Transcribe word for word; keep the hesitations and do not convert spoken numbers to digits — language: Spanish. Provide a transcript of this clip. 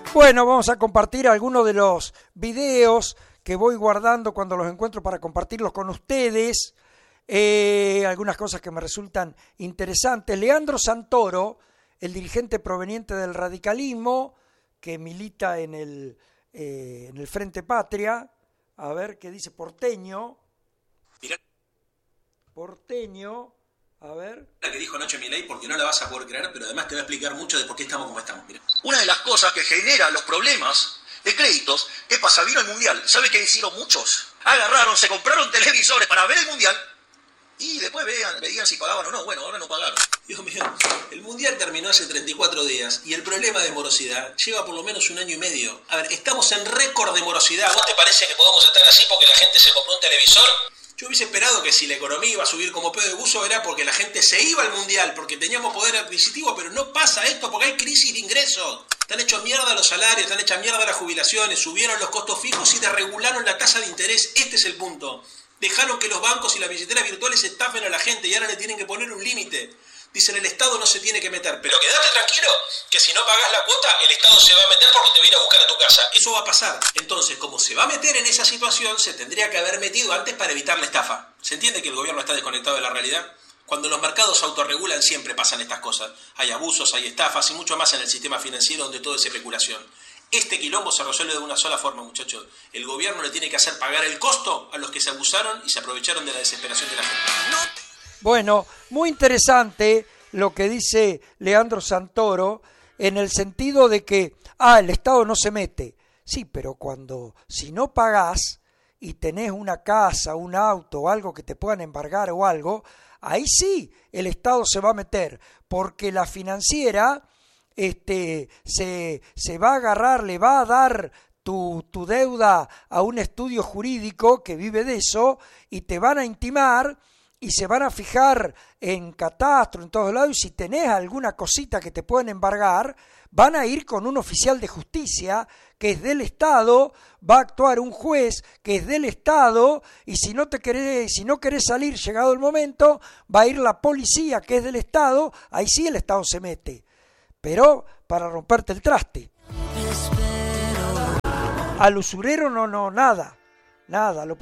Bueno, vamos a compartir algunos de los videos que voy guardando cuando los encuentro para compartirlos con ustedes. Eh, algunas cosas que me resultan interesantes. Leandro Santoro, el dirigente proveniente del radicalismo, que milita en el, eh, en el Frente Patria. A ver qué dice Porteño. Mirá. Porteño. A ver. La que dijo anoche Milei, porque no la vas a poder creer, pero además te va a explicar mucho de por qué estamos como estamos. Mirá. Una de las cosas que genera los problemas de créditos, ¿qué pasa? Vino el Mundial. ¿Sabe qué hicieron muchos? Agarraron, se compraron televisores para ver el Mundial y después veían, veían si pagaban o no. Bueno, ahora no pagaron. Dios mío, el Mundial terminó hace treinta y cuatro días y el problema de morosidad lleva por lo menos un año y medio. A ver, estamos en récord de morosidad. ¿Vos te parece que podemos estar así porque la gente se compró un televisor? Yo hubiese esperado que si la economía iba a subir como pedo de buzo era porque la gente se iba al Mundial, porque teníamos poder adquisitivo, pero no pasa esto porque hay crisis de ingresos. Están hechos mierda los salarios, están hechas mierda las jubilaciones, subieron los costos fijos y desregularon la tasa de interés. Este es el punto. Dejaron que los bancos y las billeteras virtuales estafen a la gente y ahora le tienen que poner un límite. Dicen, el Estado no se tiene que meter. Pero quédate tranquilo, que si no pagás la cuota, el Estado se va a meter porque te va a ir a buscar a tu casa. Eso va a pasar. Entonces, como se va a meter en esa situación, se tendría que haber metido antes para evitar la estafa. ¿Se entiende que el gobierno está desconectado de la realidad? Cuando los mercados autorregulan siempre pasan estas cosas. Hay abusos, hay estafas y mucho más en el sistema financiero donde todo es especulación. Este quilombo se resuelve de una sola forma, muchachos. El gobierno le tiene que hacer pagar el costo a los que se abusaron y se aprovecharon de la desesperación de la gente. No te... Bueno, muy interesante lo que dice Leandro Santoro en el sentido de que, ah, el Estado no se mete. Sí, pero cuando, si no pagás y tenés una casa, un auto o algo que te puedan embargar o algo, ahí sí el Estado se va a meter, porque la financiera este, se, se va a agarrar, le va a dar tu, tu deuda a un estudio jurídico que vive de eso y te van a intimar y se van a fijar en catastro, en todos lados, y si tenés alguna cosita que te pueden embargar, van a ir con un oficial de justicia que es del Estado, va a actuar un juez que es del Estado, y si no te querés, si no querés salir llegado el momento, va a ir la policía que es del Estado, ahí sí el Estado se mete, pero para romperte el traste. Al usurero no, no, nada, nada, lo